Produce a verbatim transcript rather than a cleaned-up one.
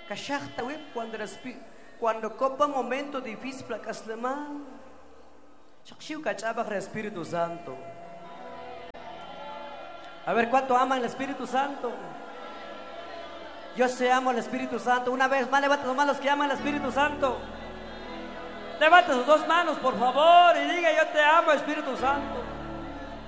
Kashakta wip cuando respi cuando copa momento difícil para caslema. Shakshiu kachaba el Espíritu Santo. A ver cuánto aman el Espíritu Santo. Yo se amo al Espíritu Santo. Una vez más, levanta sus manos los que aman al Espíritu Santo. Levanta sus dos manos, por favor, y diga: yo te amo, Espíritu Santo.